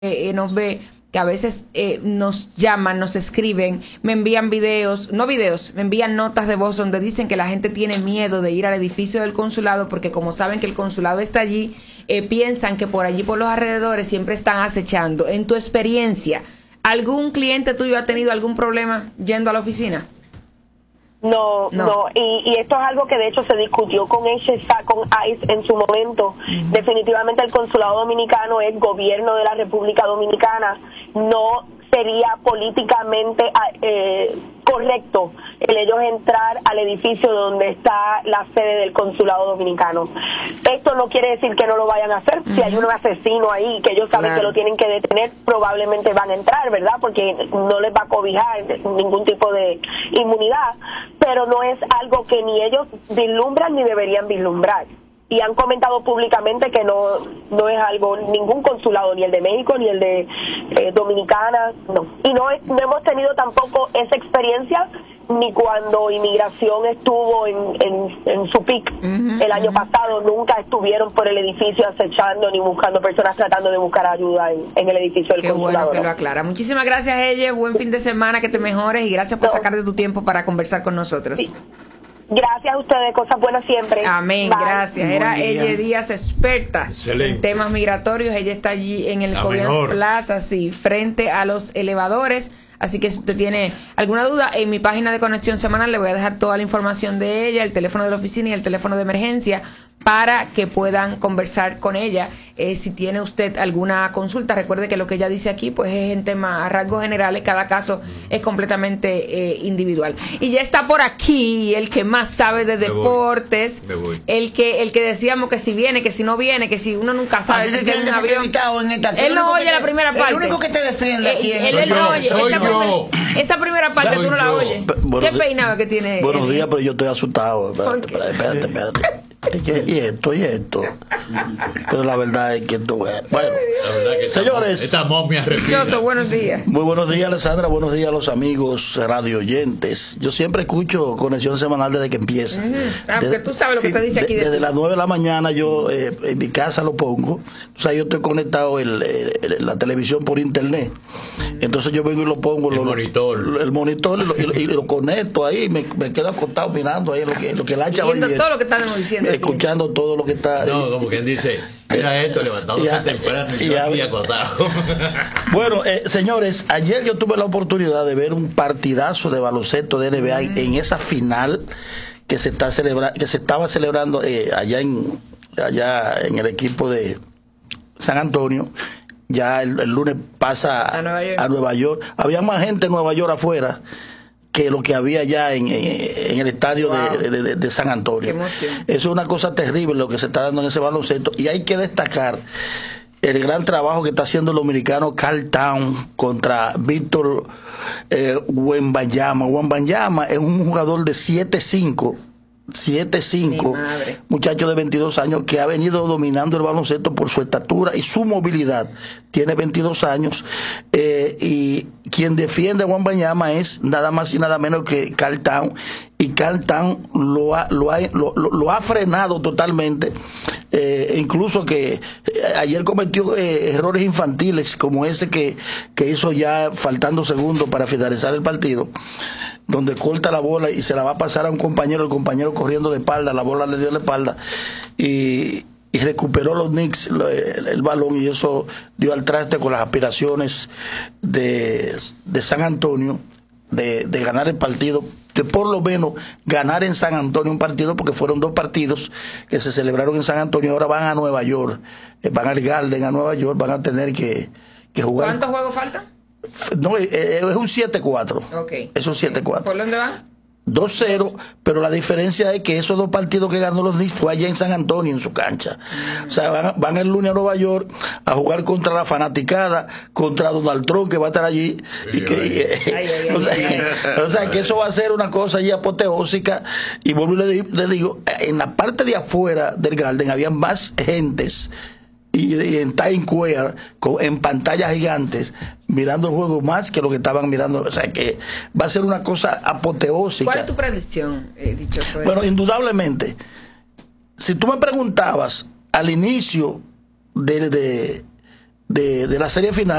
nos ve, que a veces nos llaman, nos escriben, me envían videos, no videos, me envían notas de voz donde dicen que la gente tiene miedo de ir al edificio del consulado porque como saben que el consulado está allí, piensan que por allí, por los alrededores, siempre están acechando. En tu experiencia, ¿algún cliente tuyo ha tenido algún problema yendo a la oficina? No. Y esto es algo que de hecho se discutió con ICE en su momento. Definitivamente el consulado dominicano es gobierno de la República Dominicana. No sería políticamente correcto el ellos entrar al edificio donde está la sede del consulado dominicano. Esto no quiere decir que no lo vayan a hacer. Si hay un asesino ahí que ellos saben que lo tienen que detener, probablemente van a entrar, ¿verdad? Porque no les va a cobijar ningún tipo de inmunidad, pero no es algo que ni ellos vislumbran ni deberían vislumbrar. Y han comentado públicamente que no es algo, ningún consulado, ni el de México, ni el de Dominicana, no. Y no hemos tenido tampoco esa experiencia ni cuando inmigración estuvo en su pic el año pasado. Nunca estuvieron por el edificio acechando ni buscando personas tratando de buscar ayuda en el edificio del consulado. Qué bueno que lo aclara. Muchísimas gracias, ella. Buen fin de semana, que te mejores y gracias por sacar de tu tiempo para conversar con nosotros. Sí. Gracias a ustedes, cosas buenas siempre. Amén, Bye. gracias. Era ella Díaz, experta en temas migratorios. Ella está allí en el Cobian Plaza, sí, frente a los elevadores. Así que si usted tiene alguna duda, en mi página de conexión semanal le voy a dejar toda la información de ella, el teléfono de la oficina y el teléfono de emergencia, para que puedan conversar con ella. Si tiene usted alguna consulta, recuerde que lo que ella dice aquí pues es en tema a rasgos generales, cada caso es completamente individual. Y ya está por aquí el que más sabe de deportes, el que decíamos que si viene, que si no viene, que si uno nunca sabe si tiene un avión. Él no oye la primera parte. El único que te defiende aquí él no oye esa primera parte, tú no la oyes. ¿Qué peinado que tiene? Buenos días, pero yo estoy asustado. Espérate. Y esto. Pero la verdad es que bueno, la verdad que señores, esta momia respira. Buenos días. Muy buenos días, Alessandra. Buenos días a los amigos radio oyentes. Yo siempre escucho Conexión Semanal desde que empieza. Porque tú sabes lo que se dice aquí. Desde las 9 de la mañana yo en mi casa lo pongo. O sea, yo estoy conectado la televisión por internet. Entonces yo vengo y lo pongo. El monitor y lo conecto ahí. Me quedo acostado mirando ahí lo que la chava viendo todo lo que estamos diciendo. Escuchando todo lo que está. No, como quien dice, mira esto, levantándose temprano y yo aquí acostado. Bueno, señores, ayer yo tuve la oportunidad de ver un partidazo de baloncesto de NBA en esa final que se estaba celebrando allá en el equipo de San Antonio. Ya el lunes pasa a Nueva York. Había más gente en Nueva York afuera que lo que había ya en el estadio de San Antonio. Eso es una cosa terrible lo que se está dando en ese baloncesto, y hay que destacar el gran trabajo que está haciendo el dominicano Karl Towns contra Víctor Wembanyama. Wembanyama es un jugador de 7'5", muchacho de 22 años que ha venido dominando el baloncesto por su estatura y su movilidad. Tiene 22 años y quien defiende a Wembanyama es nada más y nada menos que Karl Towns, y Karl Towns lo ha frenado totalmente, incluso que ayer cometió errores infantiles como ese que hizo ya faltando segundos para finalizar el partido, donde corta la bola y se la va a pasar a un compañero, el compañero corriendo de espalda, la bola le dio la espalda y recuperó los Knicks el balón, y eso dio al traste con las aspiraciones de San Antonio de ganar el partido, de por lo menos ganar en San Antonio un partido, porque fueron 2 partidos que se celebraron en San Antonio. Ahora van a Nueva York, van al Garden a Nueva York, van a tener que jugar. ¿Cuántos juegos faltan? No, es un 7-4. Es un 7-4. ¿Por dónde van? 2-0, pero la diferencia es que esos 2 partidos que ganó los Knicks fue allá en San Antonio, en su cancha. O sea, van el lunes a Nueva York a jugar contra la fanaticada, contra Donald Trump, que va a estar allí. O sea, que eso va a ser una cosa allí apoteósica. Y vuelvo y le digo, en la parte de afuera del Garden había más gentes y en Times Square en pantallas gigantes mirando el juego más que lo que estaban mirando. O sea que va a ser una cosa apoteósica. ¿Cuál es tu predicción, dichoso? Bueno, indudablemente, si tú me preguntabas al inicio de de la serie final.